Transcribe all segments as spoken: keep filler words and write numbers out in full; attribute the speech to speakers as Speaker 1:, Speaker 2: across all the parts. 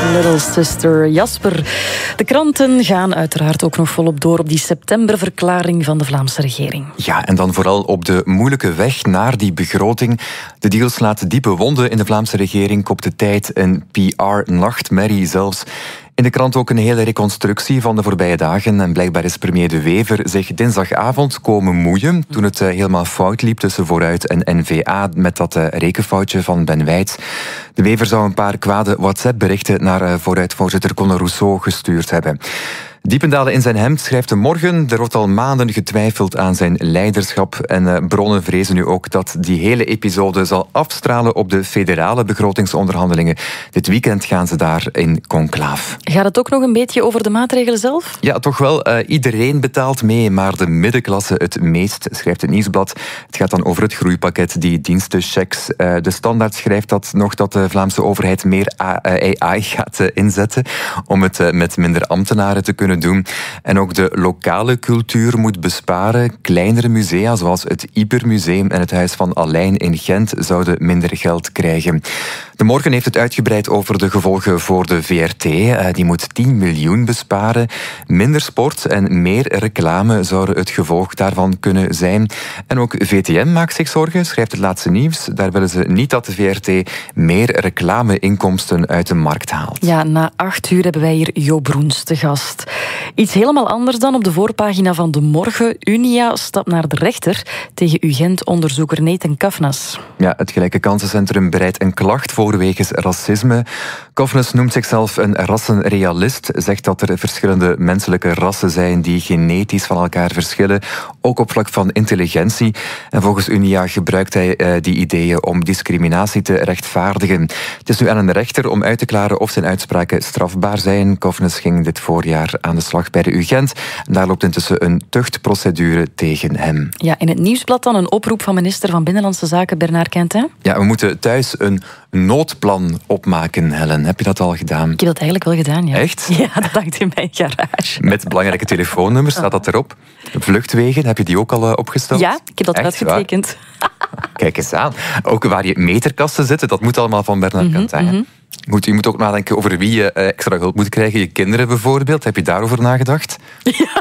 Speaker 1: Little Sister. Jasper, de kranten gaan uiteraard ook nog volop door op die septemberverklaring van de Vlaamse regering.
Speaker 2: Ja, en dan vooral op de moeilijke weg naar die begroting. De deals laten diepe wonden in de Vlaamse regering, kopt de Tijd een P R-nachtmerrie zelfs. In de krant ook een hele reconstructie van de voorbije dagen. En blijkbaar is premier De Wever zich dinsdagavond komen moeien toen het helemaal fout liep tussen Vooruit en N V A met dat rekenfoutje van Ben Wijts. De Wever zou een paar kwade WhatsApp-berichten naar Vooruit-voorzitter Conor Rousseau gestuurd hebben. Diependalen in zijn hemd schrijft de Morgen. Er wordt al maanden getwijfeld aan zijn leiderschap. En uh, bronnen vrezen nu ook dat die hele episode zal afstralen op de federale begrotingsonderhandelingen. Dit weekend gaan ze daar in conclaaf.
Speaker 1: Gaat het ook nog een beetje over de maatregelen zelf?
Speaker 2: Ja, toch wel. Uh, iedereen betaalt mee, maar de middenklasse het meest, schrijft het Nieuwsblad. Het gaat dan over het groeipakket, die dienstenchecks. Uh, de Standaard schrijft dat nog dat de Vlaamse overheid meer A I gaat uh, inzetten om het uh, met minder ambtenaren te kunnen doen. En ook de lokale cultuur moet besparen. Kleinere musea, zoals het Ibermuseum en het Huis van Alein in Gent, zouden minder geld krijgen. De Morgen heeft het uitgebreid over de gevolgen voor de V R T. Die moet tien miljoen besparen. Minder sport en meer reclame zouden het gevolg daarvan kunnen zijn. En ook V T M maakt zich zorgen, schrijft het Laatste Nieuws. Daar willen ze niet dat de V R T meer reclameinkomsten uit de markt haalt.
Speaker 1: Ja, na acht uur hebben wij hier Jo Broens te gast. Iets helemaal anders dan op de voorpagina van De Morgen. Unia stapt naar de rechter tegen U Gent-onderzoeker Nathan Kafnas.
Speaker 2: Ja, het Gelijke Kansencentrum bereidt een klacht voor wegens racisme. Kafnas noemt zichzelf een rassenrealist, zegt dat er verschillende menselijke rassen zijn die genetisch van elkaar verschillen, ook op vlak van intelligentie. En volgens Unia gebruikt hij uh, die ideeën om discriminatie te rechtvaardigen. Het is nu aan een rechter om uit te klaren of zijn uitspraken strafbaar zijn. Kafnas ging dit voorjaar aan de slag bij de U Gent. En daar loopt intussen een tuchtprocedure tegen hem.
Speaker 1: Ja, in het Nieuwsblad dan een oproep van minister van Binnenlandse Zaken Bernard Quentin.
Speaker 2: Ja, we moeten thuis een noodplan opmaken, Helen. Heb je dat al gedaan?
Speaker 1: Ik heb dat eigenlijk wel gedaan, ja.
Speaker 2: Echt?
Speaker 1: Ja, dat hangt in mijn garage.
Speaker 2: Met belangrijke telefoonnummers, staat dat erop? Vluchtwegen, heb je die ook al uh, opgesteld?
Speaker 1: Ja, ik heb dat
Speaker 2: Echt,
Speaker 1: uitgetekend.
Speaker 2: Kijk eens aan. Ook waar je meterkasten zitten, dat moet allemaal van Bernard
Speaker 1: Mm-hmm,
Speaker 2: Quentin. Mm-hmm. Goed, je moet ook nadenken over wie je extra hulp moet krijgen. Je kinderen bijvoorbeeld. Heb je daarover nagedacht? Ja.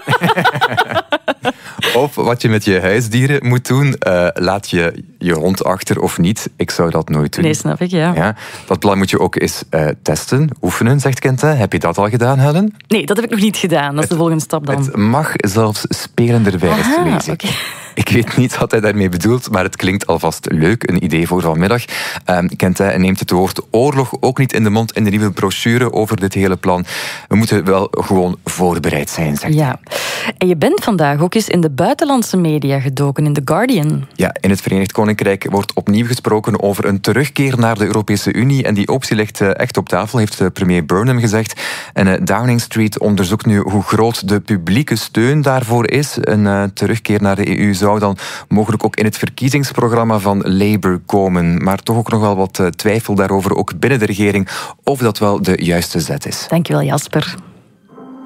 Speaker 2: Of wat je met je huisdieren moet doen. Uh, laat je je hond achter of niet. Ik zou dat nooit doen.
Speaker 1: Nee, snap ik, ja.
Speaker 2: ja dat plan moet je ook eens uh, testen, oefenen, zegt Quentin. Heb je dat al gedaan, Helen?
Speaker 1: Nee, dat heb ik nog niet gedaan. Dat is
Speaker 2: het,
Speaker 1: de volgende stap dan.
Speaker 2: Het mag zelfs spelenderwijs, lees ik.
Speaker 1: Okay.
Speaker 2: Ik weet niet wat hij daarmee bedoelt, maar het klinkt alvast leuk. Een idee voor vanmiddag. Um, Quentin neemt het woord oorlog ook niet in de mond in de nieuwe brochure over dit hele plan. We moeten wel gewoon voorbereid zijn, zegt
Speaker 1: ja. En je bent vandaag ook eens in de buitenlandse media gedoken, in The Guardian.
Speaker 2: Ja, in het Verenigd Koninkrijk wordt opnieuw gesproken over een terugkeer naar de Europese Unie. En die optie ligt echt op tafel, heeft premier Burnham gezegd. En Downing Street onderzoekt nu hoe groot de publieke steun daarvoor is. Een uh, terugkeer naar de E U zou dan mogelijk ook in het verkiezingsprogramma van Labour komen. Maar toch ook nog wel wat twijfel daarover, ook binnen de regering, of dat wel de juiste zet is.
Speaker 1: Dankjewel, Jasper.